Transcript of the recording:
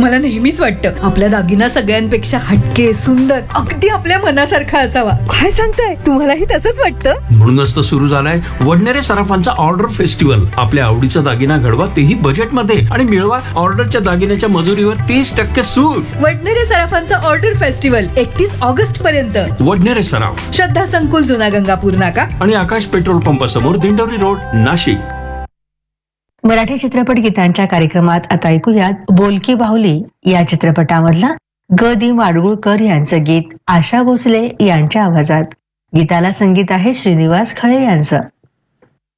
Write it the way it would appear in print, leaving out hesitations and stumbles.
मला नेहमीच वाटतं आपला दागिना सगळ्यांपेक्षा हटके, सुंदर, अगदी आपल्या मनासारखा असावा. काय सांगताय, तुम्हालाही तसंच वाटतं? म्हणूनच तर सुरू झालाय वडनेरे सराफांचा ऑर्डर फेस्टिवल. आपल्या आवडीचा दागिना घडवा, तेही बजेटमध्ये, आणि मिळवा ऑर्डरच्या दागिन्याच्या मजुरीवर 30% सूट. वडनेरे सराफांचा ऑर्डर फेस्टिवल 31 ऑगस्ट पर्यंत. वडनेरे सराफ, श्रद्धा संकुल, जुना गंगापूर नाका आणि आकाश पेट्रोल पंप समोर, दिंडोरी रोड, नाशिक. मराठी चित्रपट गीतांच्या कार्यक्रमात आता ऐकूयात बोलकी बाहुली या चित्रपटामधला ग दी माडगुळकर यांचं गीत आशा भोसले यांच्या आवाजात. गीताला संगीत आहे श्रीनिवास खळे यांचं.